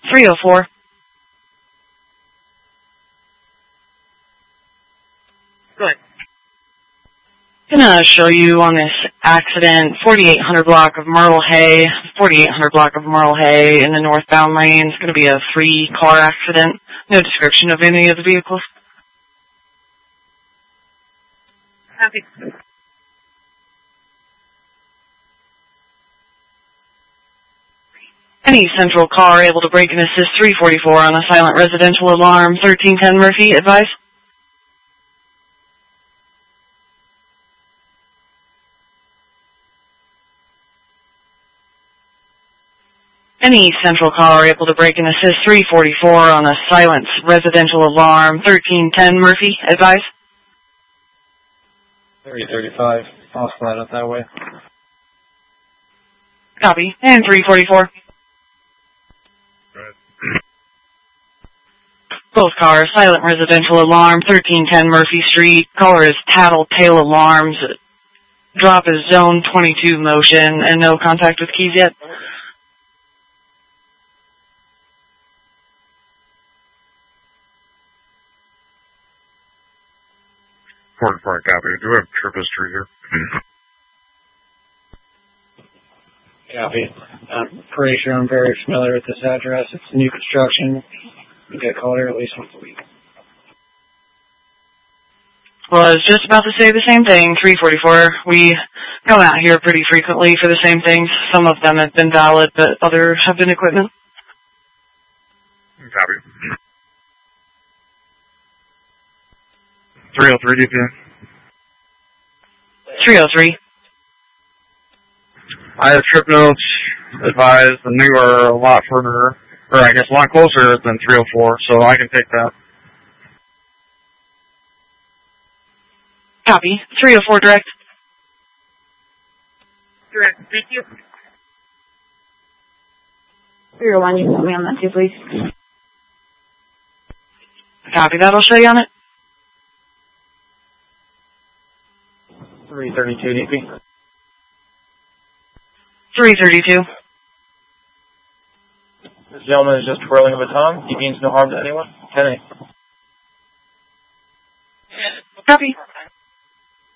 304. Go ahead. Gonna show you on this accident, 4800 block of Myrtle Hay, 4800 block of Myrtle Hay in the northbound lane. It's gonna be a 3-car accident. No description of any of the vehicles. Copy. Any central car able to brake and assist 344 on a silent residential alarm, 1310 Murphy, advise. Any central car able to brake and assist 344 on a silent residential alarm, 1310 Murphy, advise. 3035, I'll slide up that way. Copy. And 344. Both cars, silent residential alarm, 1310 Murphy Street. Caller is Tattletale Alarms. Drop is zone 22 motion and no contact with keys yet. Important part, copy. Do we have trip history here? Copy. I'm pretty sure I'm very familiar with this address. It's new construction. You get called here at least once a week. Well, I was just about to say the same thing, 344. We come out here pretty frequently for the same things. Some of them have been valid, but others have been equipment. Copy. 303 DPN. 303. I have trip notes. Advise the new are a lot further, or I guess a lot closer than 304, so I can take that. Copy. 304 direct. Direct. Thank you. 301, you can put me on that too, please. Copy that. I'll show you on it. 332 DP. 332. This gentleman is just twirling a baton. He means no harm to anyone. 10-8. Copy.